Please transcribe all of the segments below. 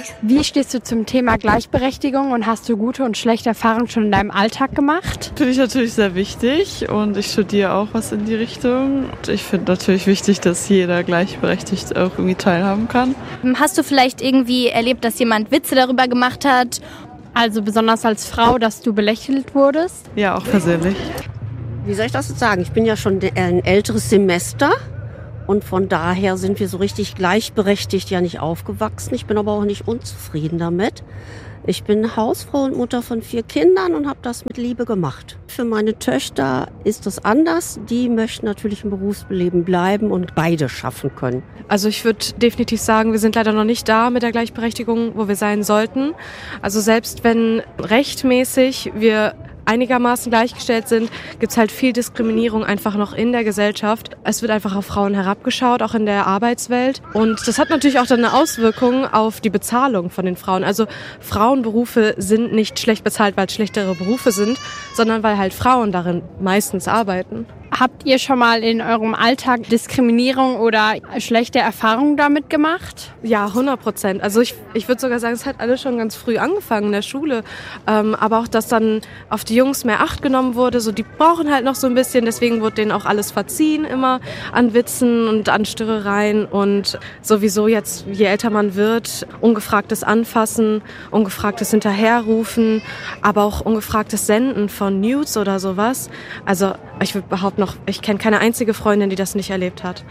Wie stehst du zum Thema Gleichberechtigung und hast du gute und schlechte Erfahrungen schon in deinem Alltag gemacht? Finde ich natürlich sehr wichtig und ich studiere auch was in die Richtung. Und ich finde natürlich wichtig, dass jeder gleichberechtigt auch irgendwie teilhaben kann. Hast du vielleicht irgendwie erlebt, dass jemand Witze darüber gemacht hat? Also besonders als Frau, dass du belächelt wurdest? Ja, auch persönlich. Wie soll ich das jetzt sagen? Ich bin ja schon ein älteres Semester. Und von daher sind wir so richtig gleichberechtigt ja nicht aufgewachsen. Ich bin aber auch nicht unzufrieden damit. Ich bin Hausfrau und Mutter von 4 Kindern und habe das mit Liebe gemacht. Für meine Töchter ist das anders. Die möchten natürlich im Berufsleben bleiben und beide schaffen können. Also ich würde definitiv sagen, wir sind leider noch nicht da mit der Gleichberechtigung, wo wir sein sollten. Also selbst wenn rechtmäßig wir einigermaßen gleichgestellt sind, gibt es halt viel Diskriminierung einfach noch in der Gesellschaft. Es wird einfach auf Frauen herabgeschaut, auch in der Arbeitswelt. Und das hat natürlich auch dann eine Auswirkung auf die Bezahlung von den Frauen. Also Frauenberufe sind nicht schlecht bezahlt, weil es schlechtere Berufe sind, sondern weil halt Frauen darin meistens arbeiten. Habt ihr schon mal in eurem Alltag Diskriminierung oder schlechte Erfahrungen damit gemacht? Ja, 100%. Also ich würde sogar sagen, es hat alles schon ganz früh angefangen in der Schule. Aber auch, dass dann auf die Jungs mehr Acht genommen wurde. So, die brauchen halt noch so ein bisschen, deswegen wurde denen auch alles verziehen immer an Witzen und an Störrereien. Und sowieso jetzt, je älter man wird, ungefragtes Anfassen, ungefragtes Hinterherrufen, aber auch ungefragtes Senden von Nudes oder sowas. Also ich würde behaupten, ich kenne keine einzige Freundin, die das nicht erlebt hat.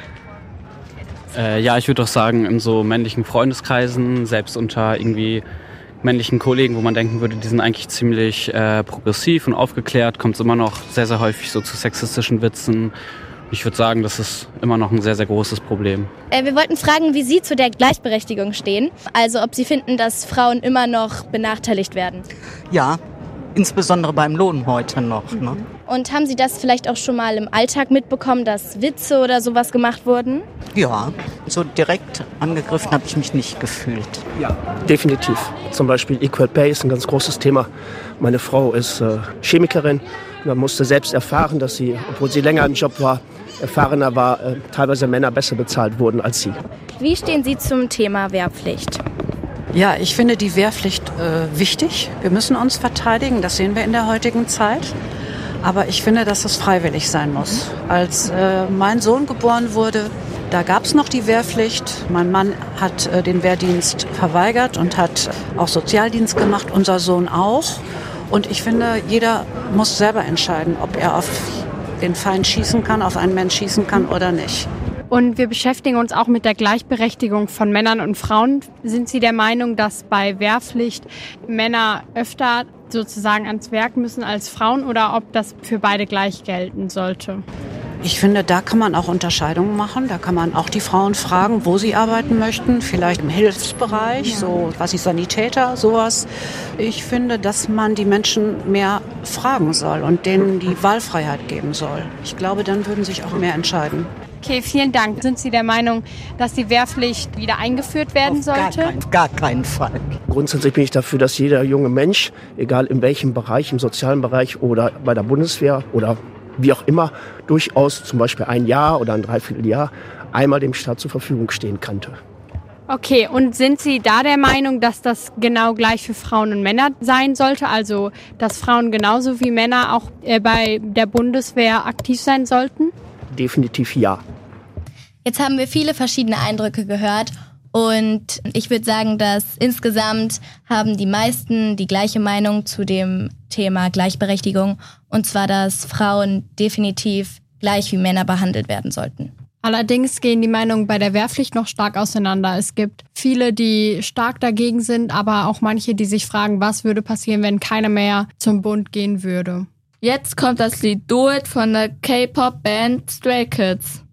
Ja, ich würde auch sagen, in so männlichen Freundeskreisen, selbst unter irgendwie männlichen Kollegen, wo man denken würde, die sind eigentlich ziemlich progressiv und aufgeklärt, kommt es immer noch sehr, sehr häufig so zu sexistischen Witzen. Ich würde sagen, das ist immer noch ein sehr, sehr großes Problem. Wir wollten fragen, wie Sie zu der Gleichberechtigung stehen. Also ob Sie finden, dass Frauen immer noch benachteiligt werden. Ja, insbesondere beim Lohn heute noch. Ne? Und haben Sie das vielleicht auch schon mal im Alltag mitbekommen, dass Witze oder sowas gemacht wurden? Ja, so direkt angegriffen habe ich mich nicht gefühlt. Ja, definitiv. Zum Beispiel Equal Pay ist ein ganz großes Thema. Meine Frau ist Chemikerin. Man musste selbst erfahren, dass sie, obwohl sie länger im Job war, erfahrener war, teilweise Männer besser bezahlt wurden als sie. Wie stehen Sie zum Thema Wehrpflicht? Ja, ich finde die Wehrpflicht wichtig. Wir müssen uns verteidigen, das sehen wir in der heutigen Zeit. Aber ich finde, dass es freiwillig sein muss. Als mein Sohn geboren wurde, da gab es noch die Wehrpflicht. Mein Mann hat den Wehrdienst verweigert und hat auch Sozialdienst gemacht, unser Sohn auch. Und ich finde, jeder muss selber entscheiden, ob er auf den Feind schießen kann, auf einen Mensch schießen kann oder nicht. Und wir beschäftigen uns auch mit der Gleichberechtigung von Männern und Frauen. Sind Sie der Meinung, dass bei Wehrpflicht Männer öfter sozusagen ans Werk müssen als Frauen oder ob das für beide gleich gelten sollte? Ich finde, da kann man auch Unterscheidungen machen. Da kann man auch die Frauen fragen, wo sie arbeiten möchten. Vielleicht im Hilfsbereich, so quasi Sanitäter, sowas. Ich finde, dass man die Menschen mehr fragen soll und denen die Wahlfreiheit geben soll. Ich glaube, dann würden sich auch mehr entscheiden. Okay, vielen Dank. Sind Sie der Meinung, dass die Wehrpflicht wieder eingeführt werden sollte? Auf gar keinen Fall. Grundsätzlich bin ich dafür, dass jeder junge Mensch, egal in welchem Bereich, im sozialen Bereich oder bei der Bundeswehr oder wie auch immer, durchaus zum Beispiel ein Jahr oder ein Dreivierteljahr einmal dem Staat zur Verfügung stehen könnte. Okay, und sind Sie da der Meinung, dass das genau gleich für Frauen und Männer sein sollte? Also, dass Frauen genauso wie Männer auch bei der Bundeswehr aktiv sein sollten? Definitiv ja. Jetzt haben wir viele verschiedene Eindrücke gehört und ich würde sagen, dass insgesamt haben die meisten die gleiche Meinung zu dem Thema Gleichberechtigung und zwar, dass Frauen definitiv gleich wie Männer behandelt werden sollten. Allerdings gehen die Meinungen bei der Wehrpflicht noch stark auseinander. Es gibt viele, die stark dagegen sind, aber auch manche, die sich fragen, was würde passieren, wenn keiner mehr zum Bund gehen würde. Jetzt kommt das Lied Do It von der K-Pop-Band Stray Kids.